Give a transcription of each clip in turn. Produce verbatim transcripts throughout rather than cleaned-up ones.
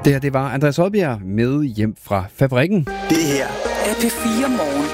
Det her, det var Andreas Oddbjerg med hjem fra fabrikken. Det her er P fire Morgen.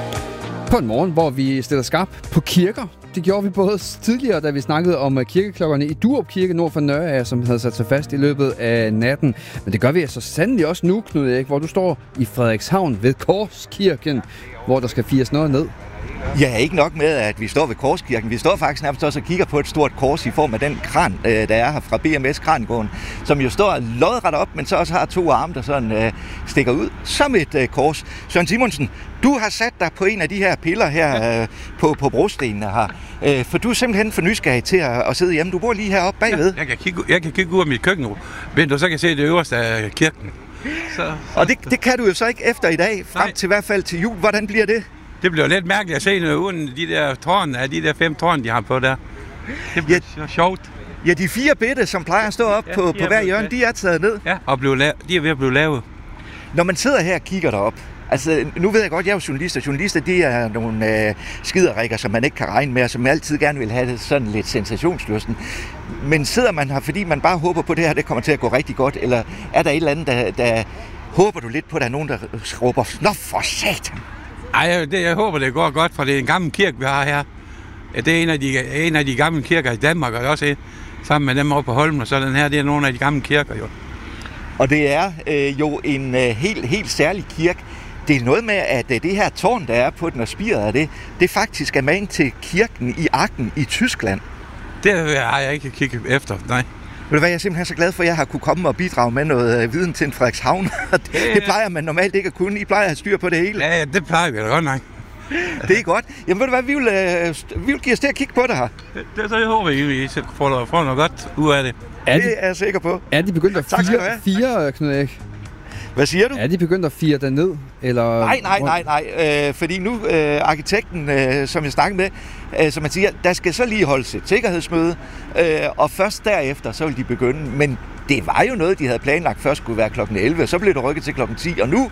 På en morgen, hvor vi stiller skarp på kirker. Det gjorde vi både tidligere, da vi snakkede om kirkeklokkerne i Durup Kirke nord for Nørager, som havde sat sig fast i løbet af natten. Men det gør vi altså sandelig også nu, Knud Erik, hvor du står i Frederikshavn ved Korskirken, hvor der skal fires noget ned. Ja, ikke nok med, at vi står ved Korskirken. Vi står faktisk nærmest også og kigger på et stort kors i form af den kran, der er her fra B M S Krangården, som jo står lodret op, men så også har to arme, der sådan øh, stikker ud som et øh, kors. Søren Simonsen, du har sat dig på en af de her piller her øh, på, på brostenene her, øh, for du er simpelthen for nysgerrig til at, at sidde hjemme. Du bor lige heroppe bagved. Ja, jeg, kan kigge, jeg kan kigge ud af mit køkkenvindue, så kan jeg se det øverste af kirken. Så, så. Og det, det kan du jo så ikke efter i dag, frem Nej. til i hvert fald til jul. Hvordan bliver det? Det bliver lidt mærkeligt at se noget uden de der tårne, af de der fem tårne, de har på der. Det bliver ja, sjovt. Ja, de fire bitte, som plejer at stå op ja, på, på hver hjørne, de er taget ned. Ja, og blev la- de er ved at blive lavet. Når man sidder her og kigger derop, altså nu ved jeg godt, jeg er jo journalist, og journalister, de er nogle øh, skiderikker, som man ikke kan regne med, og som altid gerne vil have det sådan lidt sensationslysten. Men sidder man her, fordi man bare håber på, at det her det kommer til at gå rigtig godt, eller er der et eller andet, der, der håber du lidt på, at der er nogen, der råber, nå for satan! Ej, det, jeg håber, det går godt, for det er en gammel kirke, vi har her. Det er en af de, en af de gamle kirker i Danmark, og også et, sammen med dem oppe på Holmen, og så den her, det er nogle af de gamle kirker, jo. Og det er øh, jo en øh, helt, helt særlig kirke. Det er noget med, at øh, det her tårn, der er på den og spiret af det, det faktisk er man til kirken i Aachen i Tyskland. Det har jeg ikke kigget efter, nej. Ved du hvad, jeg er simpelthen så glad for, at jeg har kunne komme og bidrage med noget øh, viden til en Frederikshavn. det, det plejer man normalt ikke at kunne. I plejer at have styr på det hele. Ja, det plejer vi da godt nok. Det er godt. Jamen ved du hvad, vi vil, øh, vi vil give os til at kigge på det her. Det, det så jeg håber, I vi får, får noget godt ud af det. Er de, det er jeg sikker på. Er de begyndt at fire, fire Knud Erik? Hvad siger du? Er de begyndt at fire den ned? Eller... Nej, nej, nej, nej. Øh, fordi nu, øh, arkitekten, øh, som jeg snakkede med, øh, som man siger, der skal så lige holdes et sikkerhedsmøde, øh, og først derefter, så vil de begynde. Men det var jo noget, de havde planlagt først skulle være klokken elleve, og så blev det rykket til klokken ti, og nu,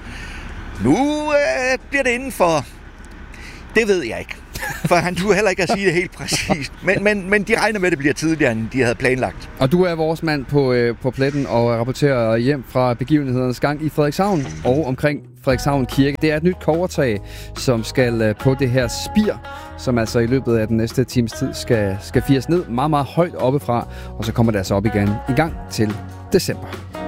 nu øh, bliver det inden for... Det ved jeg ikke. For han turde heller ikke at sige det helt præcist. Men, men, men de regner med, at det bliver tidligere, end de havde planlagt. Og du er vores mand på, øh, på pletten og rapporterer hjem fra begivenhedernes gang i Frederikshavn og omkring Frederikshavn Kirke. Det er et nyt kobbertag, som skal øh, på det her spir, som altså i løbet af den næste times tid skal, skal fires ned meget, meget højt oppefra. Og så kommer det altså op igen i gang til december.